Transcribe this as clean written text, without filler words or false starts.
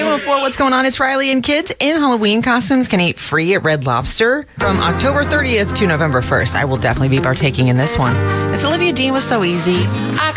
104, what's going on? It's Riley, and kids in Halloween costumes can eat free at Red Lobster from October 30th to November 1st. I will definitely be partaking in this one. It's Olivia Dean with So Easy. I